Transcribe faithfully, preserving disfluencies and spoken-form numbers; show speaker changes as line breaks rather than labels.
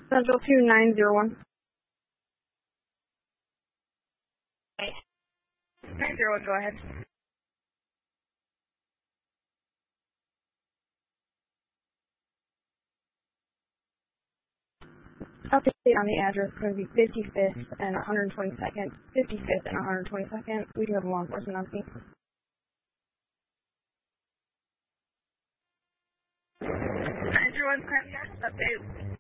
Central two nine zero one. nine zero one, go ahead. Update on the address is going to be fifty-fifth and one hundred twenty-second. fifty-fifth and one hundred twenty-second. We do have law enforcement on scene. nine zero one, crime address update.